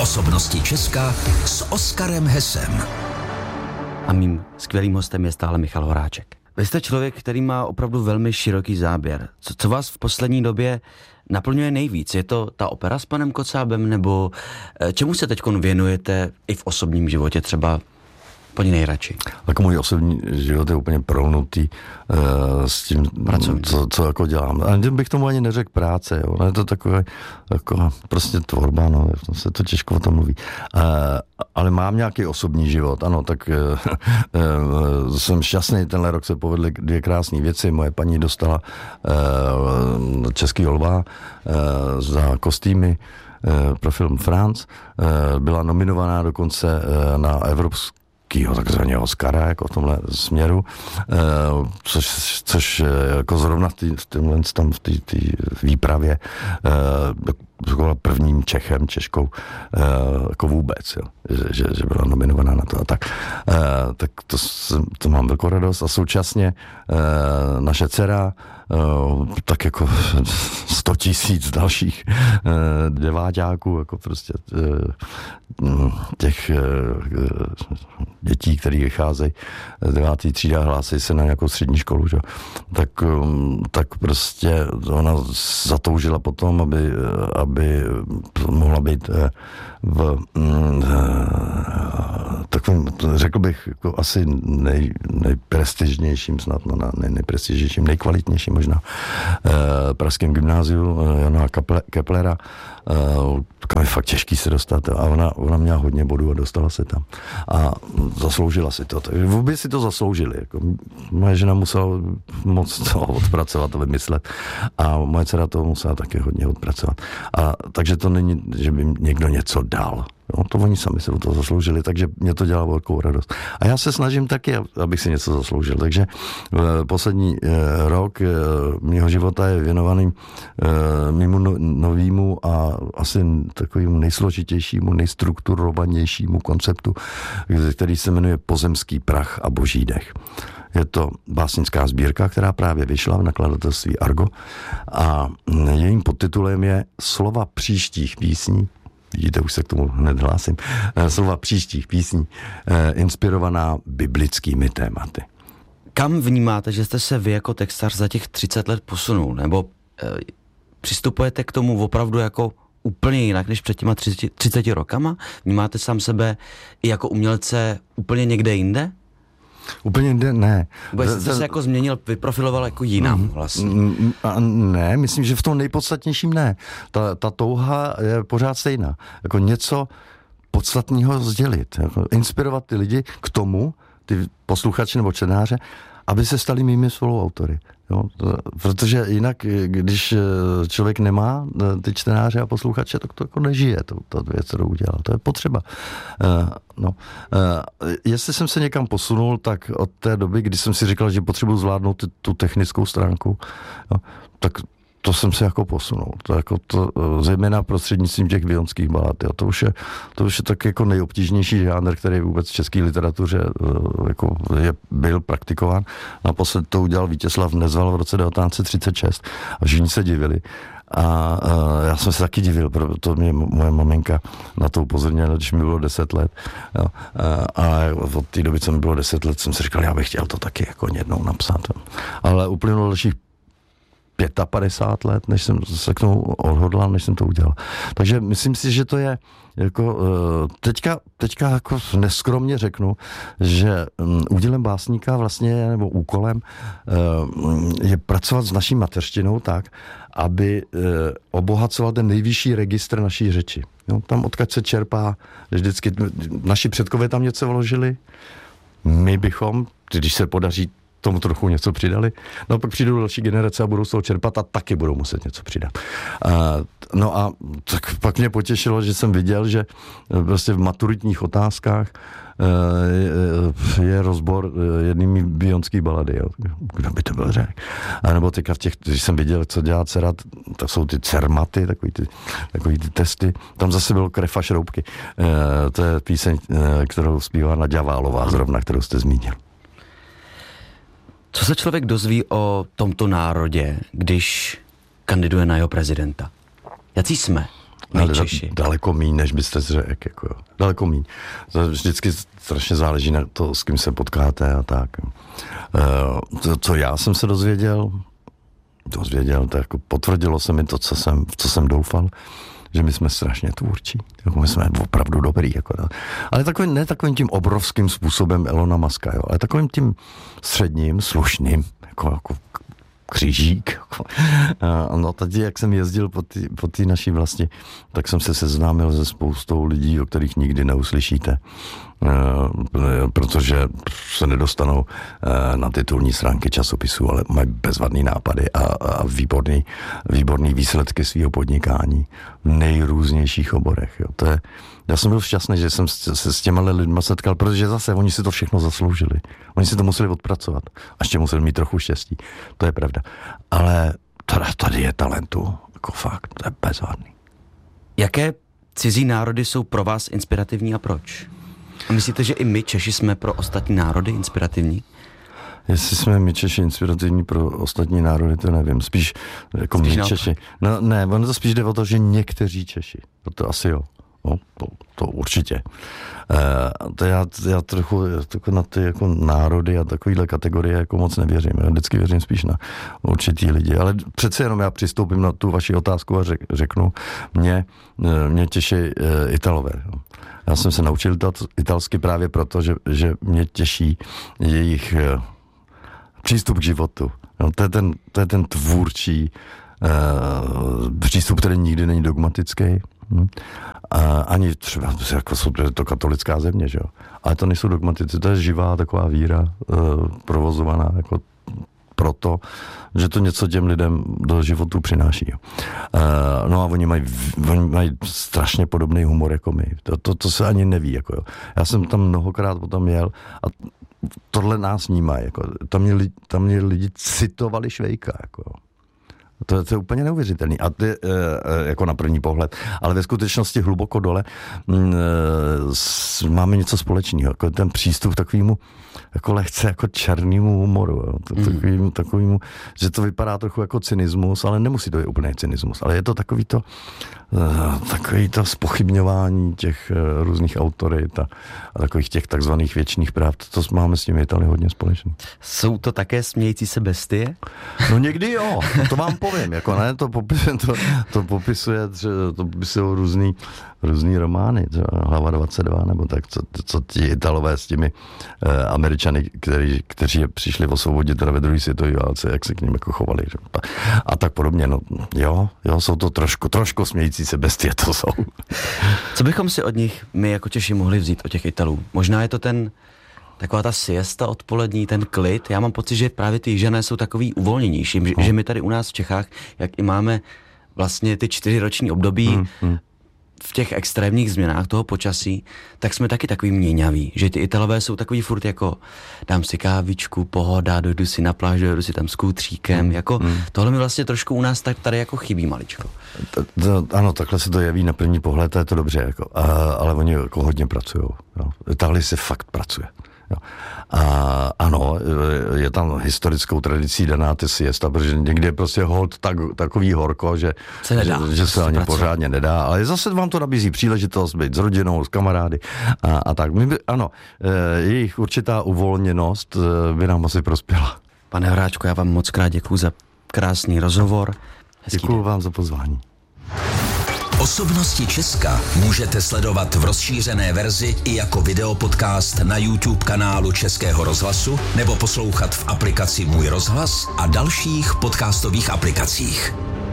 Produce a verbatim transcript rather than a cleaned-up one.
Osobnosti Česka s Oskarem Hesem. A mým skvělým hostem je stále Michal Horáček. Vy jste člověk, který má opravdu velmi široký záběr. Co, co vás v poslední době naplňuje nejvíc? Je to ta opera s panem Kocábem, nebo čemu se teďkon věnujete i v osobním životě třeba úplně nejradši? Tak můj osobní život je úplně prolnutý uh, s tím, co, co jako dělám. A bych tomu ani neřekl práce, jo. Je to takové jako prostě tvorba, no, se to těžko o tom mluví. Uh, ale mám nějaký osobní život, ano, tak uh, uh, jsem šťastný, tenhle rok se povedly dvě krásné věci. Moje paní dostala uh, Český lva uh, za kostýmy uh, pro film France. Uh, byla nominovaná dokonce uh, na Evropskou takzvaně Oscara, jako v tomhle směru, což, což jako zrovna v, tý, v témhle tam v té výpravě byla prvním Čechem, Češkou, jako vůbec, jo, že, že, že byla nominovaná na to a tak. Tak to, to mám velkou radost a současně naše dcera, tak jako sto tisíc dalších deváťáků, jako prostě těch dětí, které vycházejí z devátý třída, hlásí se na nějakou střední školu, že? Tak, tak prostě ona zatoužila potom, aby, aby mohla být v takovým, řekl bych, jako asi nej, nejprestižnějším, snad no, nej, nejprestižnějším, nejkvalitnějším možná pražském gymnáziu Jana Keplera, kam je fakt těžký se dostat a ona, ona měla hodně bodů a dostala se tam a zasloužila si to. Takže vůbec si to zasloužili. Jako, moje žena musela moc to odpracovat a vymyslet a moje dcera to musela taky hodně odpracovat. A takže to není, že by někdo něco dal. No, to oni sami se o to zasloužili, takže mě to dělá velkou radost. A já se snažím taky, abych si něco zasloužil. Takže poslední eh, rok eh, mého života je věnovaný eh, mému no, novýmu a asi takovému nejsložitějšímu, nejstrukturovanějšímu konceptu, který se jmenuje Pozemský prach a boží dech. Je to básnická sbírka, která právě vyšla v nakladatelství Argo a jejím podtitulem je Slova příštích písní. Vidíte, už se k tomu hned hlásím. Slova příštích písní, inspirovaná biblickými tématy. Kam vnímáte, že jste se vy jako textař za těch třicet let posunul? Nebo e, přistupujete k tomu opravdu jako úplně jinak, než před těma třiceti rokama? Vnímáte sám sebe i jako umělce úplně někde jinde? Úplně jinde, ne. Bo jste se, se jako změnil, vyprofiloval jako jinam vlastně. Ne, myslím, že v tom nejpodstatnějším ne. Ta, ta touha je pořád stejná. Jako něco podstatného sdělit. Jako inspirovat ty lidi k tomu, ty posluchači nebo čtenáře, aby se stali mými spoluautory. Jo, to, protože jinak, když člověk nemá ty čtenáře a posluchače, tak to jako nežije, to, to věc, kterou udělal. To je potřeba. Uh, no. uh, jestli jsem se někam posunul, tak od té doby, kdy jsem si říkal, že potřebuji zvládnout tu, tu technickou stránku, jo, tak to jsem se jako posunul. To jako to, zejména prostřednictvím těch vionských balad. Jo. To už je, to už je tak jako nejobtížnější žánr, který vůbec v české literatuře jako je, byl praktikován. Naposled to udělal Vítězslav Nezval v roce devatenáct set třicet šest a všichni se divili. A, a já jsem se taky divil, protože mě moje maminka na to upozornila, když mi bylo deset let. Jo. A, a od té doby, co mi bylo deset let, jsem si říkal, já bych chtěl to taky jako jednou napsat. Jo. Ale uplynulo dalších padesát pět let, než jsem se k tomu odhodlal, než jsem to udělal. Takže myslím si, že to je jako teďka, teďka jako neskromně řeknu, že údělem básníka vlastně, nebo úkolem je pracovat s naší mateřštinou tak, aby obohacoval ten nejvyšší registr naší řeči. Jo, tam odkud se čerpá, vždycky naši předkové tam něco vložili, my bychom, když se podaří tomu trochu něco přidali. No pak přijdou další generace a budou z toho čerpat a taky budou muset něco přidat. Uh, no a tak pak mě potěšilo, že jsem viděl, že prostě v maturitních otázkách uh, je rozbor jednými bionský balady. Jo. Kdo by to byl řekl? A nebo teďka v těch, když jsem viděl, co dělá dcera, tak jsou ty cermaty, takový ty, takový ty testy. Tam zase bylo Krev a šroubky. Uh, to je píseň, uh, kterou zpívá Naďa Válová zrovna, kterou jste zmínil. Co se člověk dozví o tomto národě, když kandiduje na jeho prezidenta? Jací jsme? mají Češi? Daleko míň, než byste si řekl. Jako jo. Daleko míň. Vždycky strašně záleží na to, s kým se potkáte a tak. To, co já jsem se dozvěděl, dozvěděl, to jako potvrdilo se mi to, co jsem, co jsem doufal, že my jsme strašně tvůrčí. Jako my jsme opravdu dobrý. Jako, no. Ale takový, ne takovým tím obrovským způsobem Elona Muska, jo, ale takovým tím středním, slušným, jako, jako křížík. Jako. No teď, jak jsem jezdil po té po naší vlasti, tak jsem se seznámil se spoustou lidí, o kterých nikdy neuslyšíte, protože se nedostanou na titulní stránky časopisů, ale mají bezvadný nápady a, a výborný, výborný výsledky svého podnikání v nejrůznějších oborech. Jo. To je, já jsem byl šťastný, že jsem se s těma lidma setkal, protože zase oni si to všechno zasloužili. Oni si to museli odpracovat. A ještě museli mít trochu štěstí. To je pravda. Ale tady, tady je talentu. Jako fakt, to je bezvadný. Jaké cizí národy jsou pro vás inspirativní a proč? A myslíte, že i my Češi jsme pro ostatní národy inspirativní? Jestli jsme my Češi inspirativní pro ostatní národy, to nevím. Spíš jako spíš my Češi. No, ne, ono to spíš jde o to, že někteří Češi. To asi jo. No, to, to určitě. E, to já, já trochu jako na ty jako národy a takovýhle kategorie jako moc nevěřím. Já vždycky věřím spíš na určitý lidi. Ale přece jenom já přistoupím na tu vaši otázku a řek, řeknu, mě, mě těší e, Italové. Já jsem se naučil italsky právě proto, že, že mě těší jejich e, přístup k životu. No, to, je ten, to je ten tvůrčí e, přístup, který nikdy není dogmatický. Hm. A ani třeba, jako jsou to katolická země, že jo. Ale to nejsou dogmatici, to je živá taková víra, e, provozovaná jako proto, že to něco těm lidem do životu přináší. Jo. E, no a oni mají, oni mají strašně podobný humor jako my. To, to, to se ani neví. Jako jo. Já jsem tam mnohokrát potom jel a tohle nás vnímá. Jako. Tam, mě, tam mě lidi citovali Švejka. Jako. To, to je úplně neuvěřitelný. A ty, e, jako na první pohled. Ale ve skutečnosti hluboko dole m, e, s, máme něco společného. Jako ten přístup takovému jako lehce jako černému humoru. Jo. To, takovýmu, takovýmu, že to vypadá trochu jako cynismus, ale nemusí to být úplně cynismus. Ale je to takový to, e, takový to zpochybňování těch e, různých autorit a, a takových těch takzvaných věčných práv. To, to máme s těmi Italy hodně společný. Jsou to také smějící se bestie? No někdy jo, to vám povím, jako ne, to popisuje, to, to popisuje, to popisují různý, různý romány, třeba Hlava dvacet dva, nebo tak, co, co ti Italové s těmi uh, Američany, který, kteří přišli osvobodit teda ve druhé světové válce, jak se k ním jako chovali. A, a tak podobně, no jo, jo, jsou to trošku, trošku smějící se bestie, to jsou. Co bychom si od nich my jako Češi mohli vzít, od těch Italů? Možná je to ten taková ta siesta odpolední, ten klid. Já mám pocit, že právě ty Jižané jsou takový uvolněnější, no. Že my tady u nás v Čechách, jak i máme vlastně ty čtyřiroční období hmm, hmm. v těch extrémních změnách toho počasí, tak jsme taky takový měňaví, že ty Italové jsou takový furt jako dám si kávičku, pohoda, dojdu si na pláž, dojdu si tam s kůtříkem, hmm, jako hmm. tohle mi vlastně trošku u nás tak tady jako chybí maličko. To, to, ano, takhle se to jeví na první pohled, to je to dobře, jako, a, ale oni jako hodně pracují. Italii se fakt pracuje. Jo. A ano, je tam historickou tradicí daná ty siesta, protože někdy je prostě hold tak, takový horko, že se, nedá, že, že se ani pracuje. Pořádně nedá, ale zase vám to nabízí příležitost být s rodinou, s kamarády a, a tak. My by, ano, jejich určitá uvolněnost by nám asi prospěla. Pane Horáčku, já vám moc krát děkuju za krásný rozhovor. Děkuju vám za pozvání. Osobnosti Česka můžete sledovat v rozšířené verzi i jako videopodcast na YouTube kanálu Českého rozhlasu nebo poslouchat v aplikaci Můj rozhlas a dalších podcastových aplikacích.